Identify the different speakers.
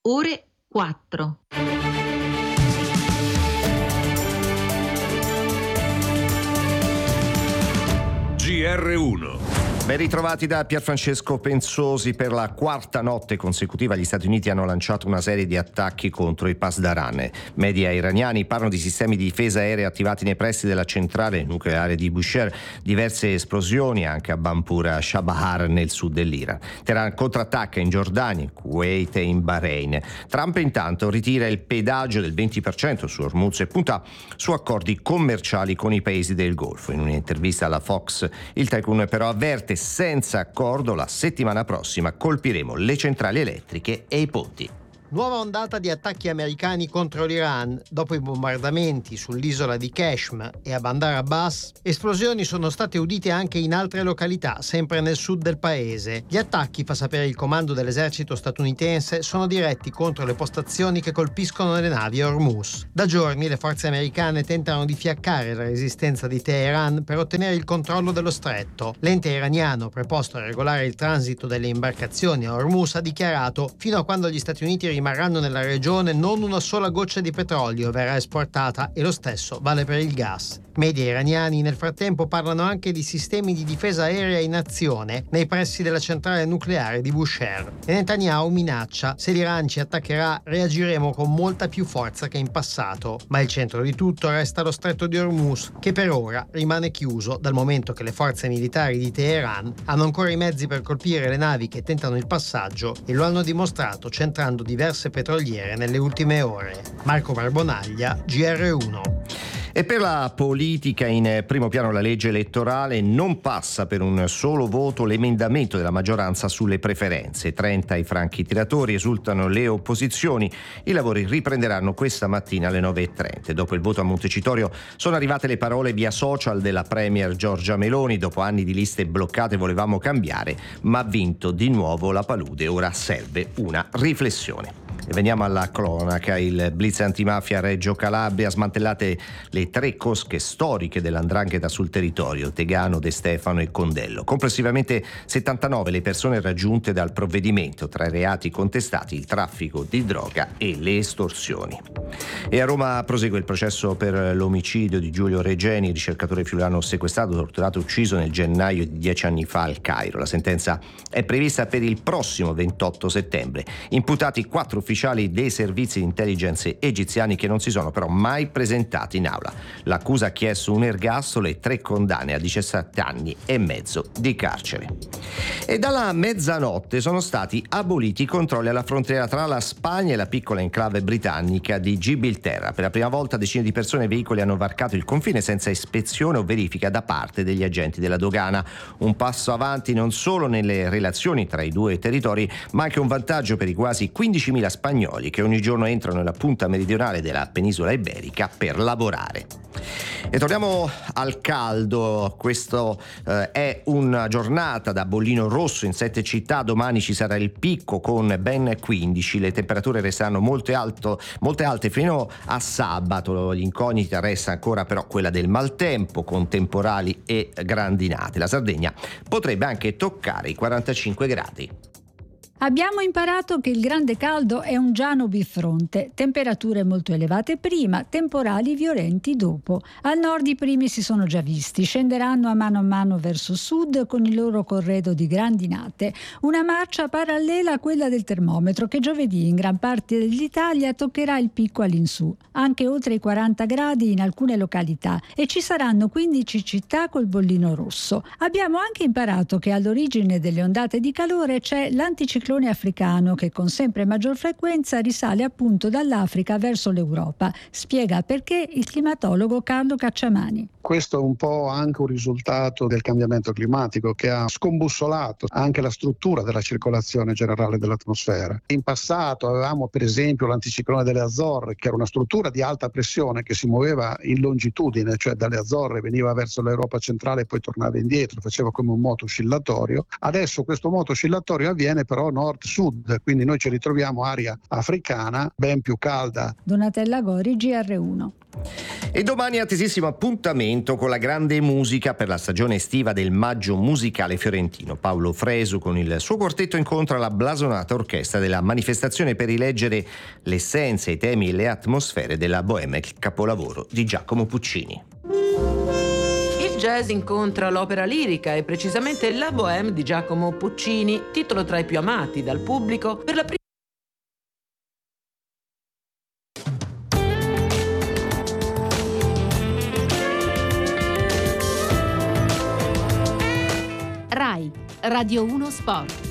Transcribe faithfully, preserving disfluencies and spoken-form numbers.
Speaker 1: ore quattro.
Speaker 2: G R uno.
Speaker 3: Ben ritrovati da Pierfrancesco Pensosi. Per la quarta notte consecutiva gli Stati Uniti hanno lanciato una serie di attacchi contro i Pasdaran. Media iraniani parlano di sistemi di difesa aerea attivati nei pressi della centrale nucleare di Bushehr, diverse esplosioni anche a Bampura Shabahar nel sud dell'Iran. Teheran contrattacca in Giordania, in Kuwait e in Bahrain. Trump intanto ritira il pedaggio del venti per cento su Hormuz e punta su accordi commerciali con i paesi del Golfo. In un'intervista alla Fox il tycoon però avverte: senza accordo la settimana prossima colpiremo le centrali elettriche e i ponti.
Speaker 4: Nuova ondata di attacchi americani contro l'Iran. Dopo i bombardamenti sull'isola di Qeshm e a Bandar Abbas, esplosioni sono state udite anche in altre località, sempre nel sud del paese. Gli attacchi, fa sapere il comando dell'esercito statunitense, sono diretti contro le postazioni che colpiscono le navi a Hormuz. Da giorni le forze americane tentano di fiaccare la resistenza di Teheran per ottenere il controllo dello stretto. L'ente iraniano, preposto a regolare il transito delle imbarcazioni a Hormuz, ha dichiarato: fino a quando gli Stati Uniti rimarranno nella regione non una sola goccia di petrolio verrà esportata, e lo stesso vale per il gas. Media iraniani nel frattempo parlano anche di sistemi di difesa aerea in azione nei pressi della centrale nucleare di Bushehr. E Netanyahu minaccia: se l'Iran ci attaccherà reagiremo con molta più forza che in passato. Ma il centro di tutto resta lo stretto di Hormuz, che per ora rimane chiuso dal momento che le forze militari di Teheran hanno ancora i mezzi per colpire le navi che tentano il passaggio, e lo hanno dimostrato centrando diverse petroliere nelle ultime ore. Marco Barbonaglia, G R uno.
Speaker 3: E per la politica in primo piano la legge elettorale. Non passa per un solo voto l'emendamento della maggioranza sulle preferenze. trenta i franchi tiratori, esultano le opposizioni. I lavori riprenderanno questa mattina alle nove e trenta. Dopo il voto a Montecitorio sono arrivate le parole via social della premier Giorgia Meloni: dopo anni di liste bloccate volevamo cambiare, ma ha vinto di nuovo la palude, ora serve una riflessione. E veniamo alla cronaca. Il blitz antimafia a Reggio Calabria, smantellate le tre cosche storiche dell'Andrangheta sul territorio: Tegano, De Stefano e Condello. Complessivamente settantanove le persone raggiunte dal provvedimento, tra i reati contestati il traffico di droga e le estorsioni. E a Roma prosegue il processo per l'omicidio di Giulio Regeni, ricercatore friulano sequestrato, torturato e ucciso nel gennaio di dieci anni fa al Cairo. La sentenza è prevista per il prossimo ventotto settembre. Imputati quattro ufficiali dei servizi di intelligence egiziani che non si sono però mai presentati in aula. L'accusa ha chiesto un ergastolo e tre condanne a diciassette anni e mezzo di carcere. E dalla mezzanotte sono stati aboliti i controlli alla frontiera tra la Spagna e la piccola enclave britannica di Gibilterra. Per la prima volta decine di persone e veicoli hanno varcato il confine senza ispezione o verifica da parte degli agenti della dogana. Un passo avanti non solo nelle relazioni tra i due territori, ma anche un vantaggio per i quasi quindicimila spagnoli che ogni giorno entrano nella punta meridionale della penisola iberica per lavorare. E torniamo al caldo. Questo eh, è una giornata da bollino rosso in sette città. Domani ci sarà il picco con ben quindici. Le temperature resteranno molto, alto, molte alte fino a sabato. L'incognita resta ancora però quella del maltempo, con temporali e grandinate. La Sardegna potrebbe anche toccare i quarantacinque gradi.
Speaker 5: Abbiamo imparato che il grande caldo è un giano bifronte, temperature molto elevate prima, temporali violenti dopo. Al nord i primi si sono già visti, scenderanno a mano a mano verso sud con il loro corredo di grandinate, una marcia parallela a quella del termometro che giovedì in gran parte dell'Italia toccherà il picco all'insù, anche oltre i quaranta gradi in alcune località, e ci saranno quindici città col bollino rosso. Abbiamo anche imparato che all'origine delle ondate di calore c'è l'anticiclone africano che con sempre maggior frequenza risale appunto dall'Africa verso l'Europa. Spiega perché il climatologo Carlo Cacciamani.
Speaker 6: Questo è un po' anche un risultato del cambiamento climatico che ha scombussolato anche la struttura della circolazione generale dell'atmosfera. In passato avevamo per esempio l'anticiclone delle Azzorre, che era una struttura di alta pressione che si muoveva in longitudine, cioè dalle Azzorre veniva verso l'Europa centrale e poi tornava indietro, faceva come un moto oscillatorio. Adesso questo moto oscillatorio avviene però nord-sud, quindi noi ci ritroviamo aria africana ben più calda.
Speaker 5: Donatella Gori, G R uno.
Speaker 3: E domani attesissimo appuntamento con la grande musica per la stagione estiva del Maggio Musicale Fiorentino. Paolo Fresu con il suo quartetto incontra la blasonata orchestra della manifestazione per rileggere l'essenza, i temi e le atmosfere della Bohème, il capolavoro di Giacomo Puccini.
Speaker 1: Il jazz incontra l'opera lirica e precisamente la Bohème di Giacomo Puccini, titolo tra i più amati dal pubblico per la prima
Speaker 7: Rai Radio uno Sport.